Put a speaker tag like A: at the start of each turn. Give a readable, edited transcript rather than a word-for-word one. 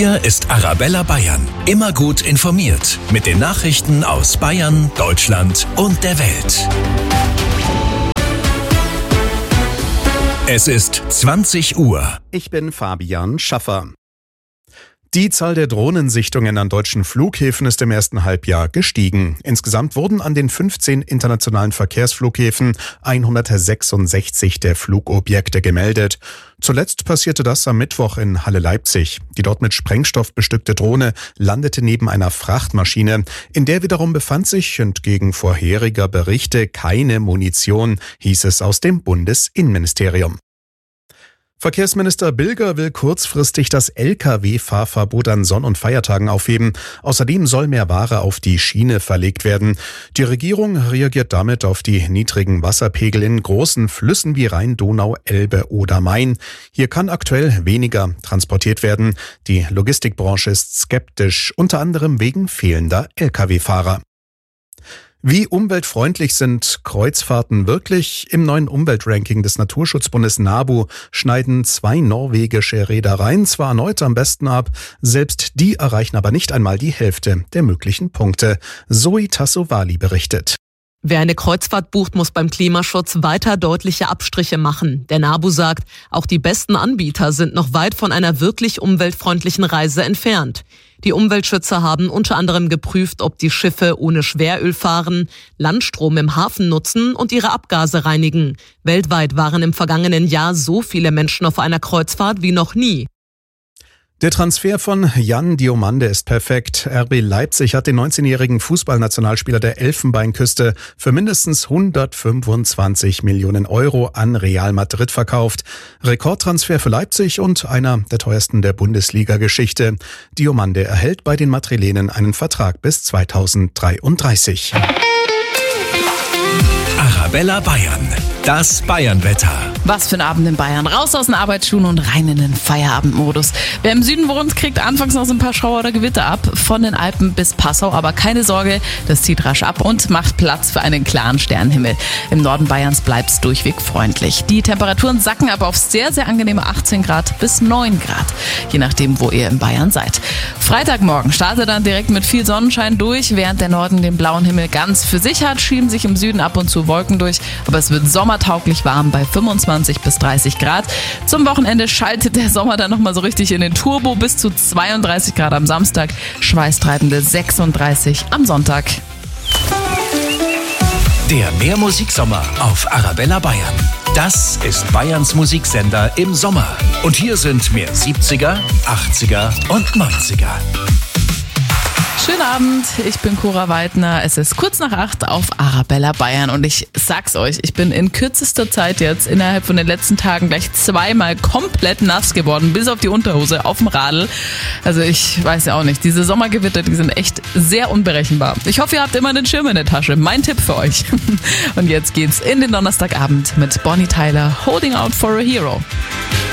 A: Hier ist Arabella Bayern. Immer gut informiert mit den Nachrichten aus Bayern, Deutschland und der Welt. Es ist 20 Uhr.
B: Ich bin Fabian Schaffer. Die Zahl der Drohnensichtungen an deutschen Flughäfen ist im ersten Halbjahr gestiegen. Insgesamt wurden an den 15 internationalen Verkehrsflughäfen 166 der Flugobjekte gemeldet. Zuletzt passierte das am Mittwoch in Halle-Leipzig. Die dort mit Sprengstoff bestückte Drohne landete neben einer Frachtmaschine. In der wiederum befand sich, entgegen vorheriger Berichte, keine Munition, hieß es aus dem Bundesinnenministerium. Verkehrsminister Bilger will kurzfristig das Lkw-Fahrverbot an Sonn- und Feiertagen aufheben. Außerdem soll mehr Ware auf die Schiene verlegt werden. Die Regierung reagiert damit auf die niedrigen Wasserpegel in großen Flüssen wie Rhein, Donau, Elbe oder Main. Hier kann aktuell weniger transportiert werden. Die Logistikbranche ist skeptisch, unter anderem wegen fehlender Lkw-Fahrer. Wie umweltfreundlich sind Kreuzfahrten wirklich? Im neuen Umweltranking des Naturschutzbundes NABU schneiden 2 norwegische Reedereien zwar erneut am besten ab, selbst die erreichen aber nicht einmal die Hälfte der möglichen Punkte. Zoe Tassovali berichtet.
C: Wer eine Kreuzfahrt bucht, muss beim Klimaschutz weiter deutliche Abstriche machen. Der NABU sagt, auch die besten Anbieter sind noch weit von einer wirklich umweltfreundlichen Reise entfernt. Die Umweltschützer haben unter anderem geprüft, ob die Schiffe ohne Schweröl fahren, Landstrom im Hafen nutzen und ihre Abgase reinigen. Weltweit waren im vergangenen Jahr so viele Menschen auf einer Kreuzfahrt wie noch nie.
B: Der Transfer von Jan Diomande ist perfekt. RB Leipzig hat den 19-jährigen Fußballnationalspieler der Elfenbeinküste für mindestens 125 Millionen Euro an Real Madrid verkauft. Rekordtransfer für Leipzig und einer der teuersten der Bundesliga-Geschichte. Diomande erhält bei den Madrilenen einen Vertrag bis 2033.
A: Arabella Bayern, das Bayernwetter.
D: Was für ein Abend in Bayern. Raus aus den Arbeitsschuhen und rein in den Feierabendmodus. Wer im Süden wohnt, kriegt anfangs noch so ein paar Schauer oder Gewitter ab. Von den Alpen bis Passau. Aber keine Sorge, das zieht rasch ab und macht Platz für einen klaren Sternenhimmel. Im Norden Bayerns bleibt es durchweg freundlich. Die Temperaturen sacken aber auf sehr, sehr angenehme 18 Grad bis 9 Grad. Je nachdem, wo ihr in Bayern seid. Freitagmorgen startet dann direkt mit viel Sonnenschein durch. Während der Norden den blauen Himmel ganz für sich hat, schieben sich im Süden ab und zu Wolken durch. Aber es wird sommertauglich warm bei 25 bis 30 Grad. Zum Wochenende schaltet der Sommer dann nochmal so richtig in den Turbo bis zu 32 Grad am Samstag, schweißtreibende 36 am Sonntag.
A: Der Mehrmusiksommer auf Arabella Bayern. Das ist Bayerns Musiksender im Sommer. Und hier sind mehr 70er, 80er und 90er.
D: Schönen Abend, ich bin Cora Weidner. Es ist kurz nach 8 auf Arabella Bayern und ich sag's euch, ich bin in kürzester Zeit jetzt innerhalb von den letzten Tagen gleich 2-mal komplett nass geworden, bis auf die Unterhose auf dem Radl. Also ich weiß ja auch nicht, diese Sommergewitter, die sind echt sehr unberechenbar. Ich hoffe, ihr habt immer einen Schirm in der Tasche. Mein Tipp für euch. Und jetzt geht's in den Donnerstagabend mit Bonnie Tyler, Holding Out for a Hero.